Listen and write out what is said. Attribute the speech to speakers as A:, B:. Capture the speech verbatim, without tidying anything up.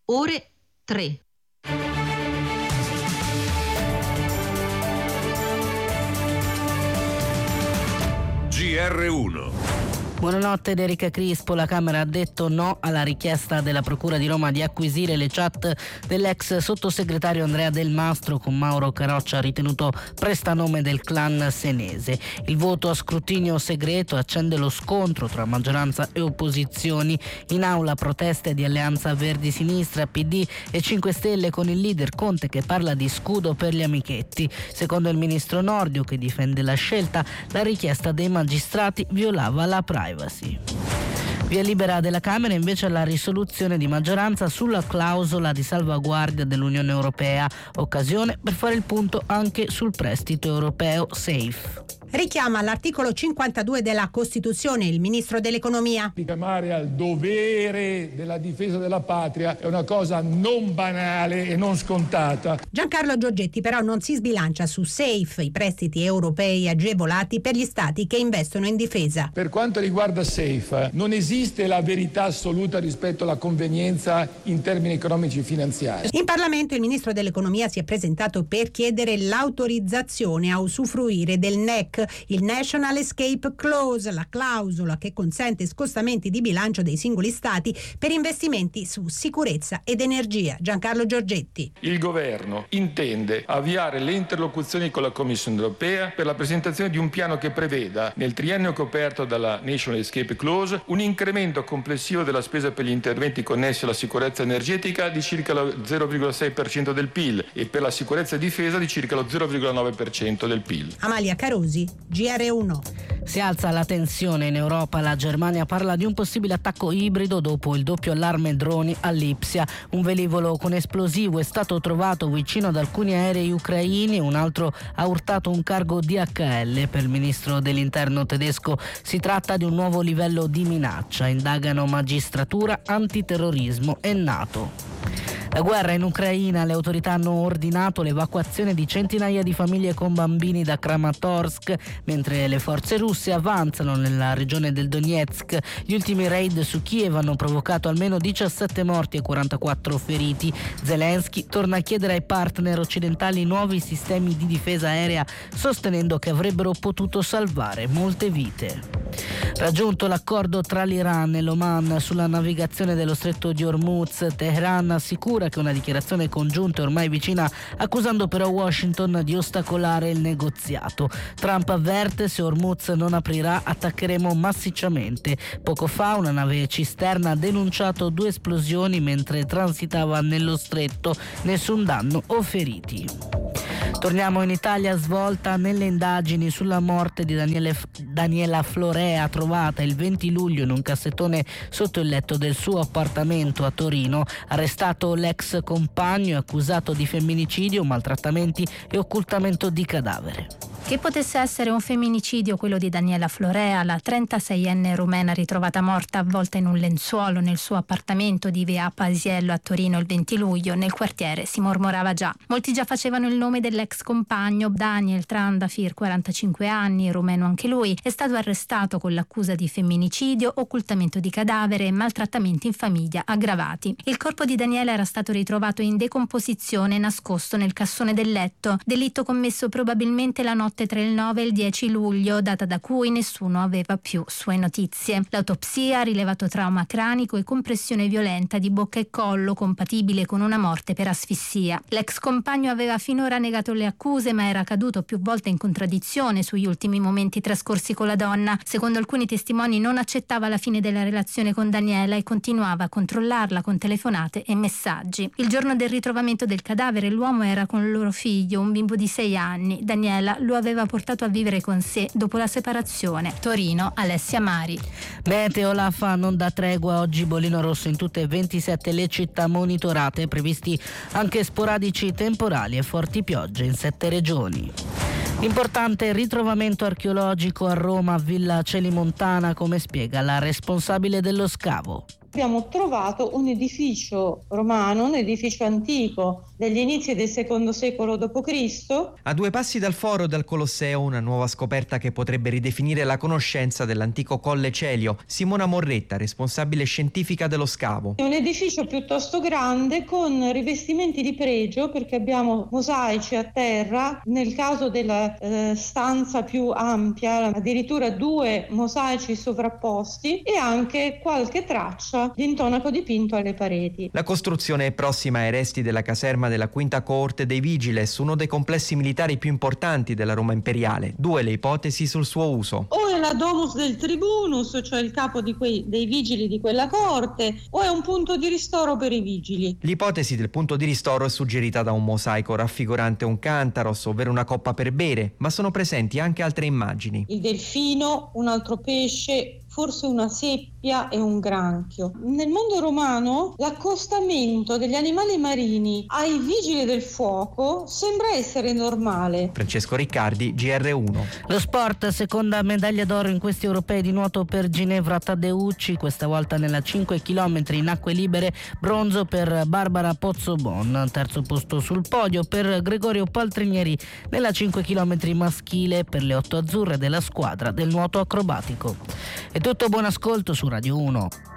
A: ore tre.
B: G R uno.
C: Buonanotte ed Erika Crispo. La Camera ha detto no alla richiesta della Procura di Roma di acquisire le chat dell'ex sottosegretario Andrea Del Mastro con Mauro Caroccia, ritenuto prestanome del clan senese. Il voto a scrutinio segreto accende lo scontro tra maggioranza e opposizioni. In aula proteste di Alleanza Verdi Sinistra, P D e cinque Stelle, con il leader Conte che parla di scudo per gli amichetti. Secondo il ministro Nordio, che difende la scelta, la richiesta dei magistrati violava la privacy. Via libera della Camera invece alla risoluzione di maggioranza sulla clausola di salvaguardia dell'Unione Europea, occasione per fare il punto anche sul prestito europeo SAFE.
D: Richiama all'articolo cinquantadue della Costituzione il ministro dell'Economia.
E: Richiamare al dovere della difesa della patria è una cosa non banale e non scontata.
D: Giancarlo Giorgetti però non si sbilancia su SAFE, i prestiti europei agevolati per gli stati che investono in difesa.
E: Per quanto riguarda SAFE, non esiste la verità assoluta rispetto alla convenienza in termini economici e finanziari.
D: In Parlamento il ministro dell'Economia si è presentato per chiedere l'autorizzazione a usufruire del N E C, il National Escape Clause, la clausola che consente scostamenti di bilancio dei singoli stati per investimenti su sicurezza ed energia. Giancarlo Giorgetti.
E: Il governo intende avviare le interlocuzioni con la Commissione europea per la presentazione di un piano che preveda, nel triennio coperto dalla National Escape Clause, un incremento complessivo della spesa per gli interventi connessi alla sicurezza energetica di circa lo zero virgola sei per cento del P I L e per la sicurezza e difesa di circa lo zero virgola nove per cento del P I L.
D: Amalia Carosi, G R uno.
C: Si alza la tensione in Europa. La Germania parla di un possibile attacco ibrido dopo il doppio allarme droni a Lipsia. Un velivolo con esplosivo è stato trovato vicino ad alcuni aerei ucraini, un altro ha urtato un cargo D H L. Per il ministro dell'interno tedesco si tratta di un nuovo livello di minaccia. Indagano magistratura, antiterrorismo e NATO. La guerra in Ucraina, le autorità hanno ordinato l'evacuazione di centinaia di famiglie con bambini da Kramatorsk, mentre le forze russe avanzano nella regione del Donetsk. Gli ultimi raid su Kiev hanno provocato almeno diciassette morti e quarantaquattro feriti. Zelensky torna a chiedere ai partner occidentali nuovi sistemi di difesa aerea, sostenendo che avrebbero potuto salvare molte vite. Raggiunto l'accordo tra l'Iran e l'Oman sulla navigazione dello stretto di Hormuz, Teheran assicura che una dichiarazione congiunta è ormai vicina, accusando però Washington di ostacolare il negoziato. Trump avverte: se Hormuz non aprirà attaccheremo massicciamente. Poco fa una nave cisterna ha denunciato due esplosioni mentre transitava nello stretto, nessun danno o feriti. Torniamo in Italia, svolta nelle indagini sulla morte di Daniele, Daniela Florea, trovata il venti luglio in un cassettone sotto il letto del suo appartamento a Torino. Arrestato l'ex compagno accusato di femminicidio, maltrattamenti e occultamento di cadavere.
F: Che potesse essere un femminicidio quello di Daniela Florea, la trentaseienne rumena ritrovata morta avvolta in un lenzuolo nel suo appartamento di via Pasiello a Torino il venti luglio, nel quartiere si mormorava già. Molti già facevano il nome dell'ex compagno. Daniel Trandafir, quarantacinque anni, rumeno anche lui, è stato arrestato con l'accusa di femminicidio, occultamento di cadavere e maltrattamenti in famiglia aggravati. Il corpo di Daniela era stato ritrovato in decomposizione nascosto nel cassone del letto, delitto commesso probabilmente la notte tra il nove e il dieci luglio, data da cui nessuno aveva più sue notizie. L'autopsia ha rilevato trauma cranico e compressione violenta di bocca e collo compatibile con una morte per asfissia. L'ex compagno aveva finora negato le accuse, ma era caduto più volte in contraddizione sugli ultimi momenti trascorsi con la donna. Secondo alcuni testimoni non accettava la fine della relazione con Daniela e continuava a controllarla con telefonate e messaggi. Il giorno del ritrovamento del cadavere l'uomo era con il loro figlio, un bimbo di sei anni. Daniela lo aveva portato a vivere con sé dopo la separazione. Torino, Alessia Mari.
C: Meteo, l'A F A non dà tregua, oggi bollino rosso in tutte e ventisette le città monitorate, previsti anche sporadici temporali e forti piogge in sette regioni. Importante ritrovamento archeologico a Roma, Villa Celimontana, come spiega la responsabile dello scavo.
A: Abbiamo trovato un edificio romano, un edificio antico degli inizi del secondo secolo dopo Cristo.
G: A due passi dal foro e dal Colosseo, una nuova scoperta che potrebbe ridefinire la conoscenza dell'antico Colle Celio. Simona Morretta, responsabile scientifica dello scavo.
A: È un edificio piuttosto grande con rivestimenti di pregio, perché abbiamo mosaici a terra, nel caso della eh, stanza più ampia addirittura due mosaici sovrapposti e anche qualche traccia di intonaco dipinto alle pareti.
G: La costruzione è prossima ai resti della caserma della quinta coorte dei Vigiles, uno dei complessi militari più importanti della Roma imperiale. Due le ipotesi sul suo uso.
A: O è la domus del tribunus, cioè il capo di quei, dei vigili di quella corte, o è un punto di ristoro per i vigili.
G: L'ipotesi del punto di ristoro è suggerita da un mosaico raffigurante un cantaros, ovvero una coppa per bere, ma sono presenti anche altre immagini.
A: Il delfino, un altro pesce, forse una seppia e un granchio. Nel mondo romano l'accostamento degli animali marini ai vigili del fuoco sembra essere normale.
G: Francesco Riccardi, G R uno.
C: Lo sport, seconda medaglia d'oro in questi europei di nuoto per Ginevra Taddeucci, questa volta nella cinque chilometri in acque libere, bronzo per Barbara Pozzobon, terzo posto sul podio per Gregorio Paltrinieri nella cinque chilometri maschile per le otto azzurre della squadra del nuoto acrobatico. È tutto, buon ascolto su Radio uno.